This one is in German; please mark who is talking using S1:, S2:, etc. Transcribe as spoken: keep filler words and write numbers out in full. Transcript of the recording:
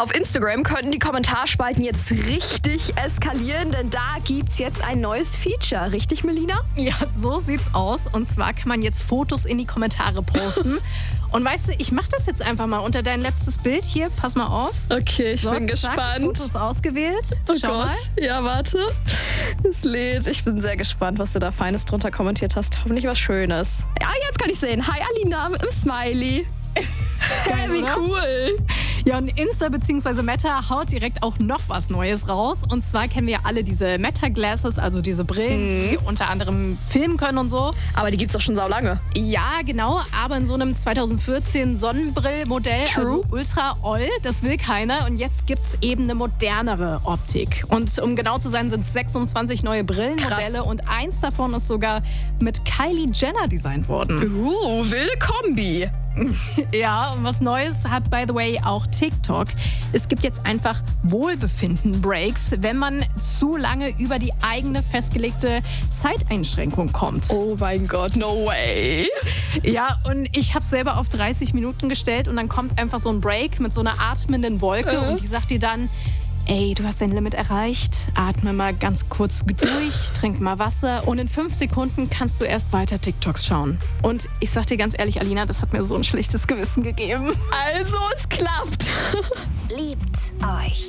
S1: Auf Instagram könnten die Kommentarspalten jetzt richtig eskalieren, denn da gibt's jetzt ein neues Feature. Richtig, Melina?
S2: Ja, so sieht's aus. Und zwar kann man jetzt Fotos in die Kommentare posten. Und weißt du, ich mach das jetzt einfach mal unter dein letztes Bild hier. Pass mal auf.
S1: Okay, ich
S2: so,
S1: bin
S2: zack,
S1: gespannt.
S2: Fotos ausgewählt.
S1: Oh
S2: Schau
S1: Gott.
S2: mal.
S1: Ja, warte. Es lädt. Ich bin sehr gespannt, was du da Feines drunter kommentiert hast. Hoffentlich was Schönes. Ja, jetzt kann ich sehen. Hi, Alina mit dem Smiley.
S2: Geil,
S1: Wie
S2: oder?
S1: cool.
S2: Ja, und Insta bzw. Meta haut direkt auch noch was Neues raus. Und zwar kennen wir alle diese Meta-Glasses, also diese Brillen, die unter anderem filmen können und so.
S1: Aber die gibt's doch schon saulange.
S2: Ja, genau, aber in so einem zwanzig vierzehn Sonnenbrillmodell,
S1: True.
S2: also ultra oll, das will keiner. Und jetzt gibt's eben eine modernere Optik. Und um genau zu sein, sind es sechsundzwanzig neue Brillenmodelle
S1: Krass.
S2: und eins davon ist sogar mit Kylie Jenner designt worden.
S1: Uh, wilde Kombi.
S2: Ja, und was Neues hat, by the way, auch TikTok. Es gibt jetzt einfach Wohlbefinden-Breaks, wenn man zu lange über die eigene festgelegte Zeiteinschränkung kommt.
S1: Oh mein Gott, no way.
S2: Ja, und ich habe selber auf dreißig Minuten gestellt und dann kommt einfach so ein Break mit so einer atmenden Wolke
S1: Äh.
S2: und die sagt dir dann, ey, du hast dein Limit erreicht, atme mal ganz kurz durch, trink mal Wasser und in fünf Sekunden kannst du erst weiter TikToks schauen. Und ich sag dir ganz ehrlich, Alina, das hat mir so ein schlechtes Gewissen gegeben.
S1: Also, es klappt.
S3: Liebt euch.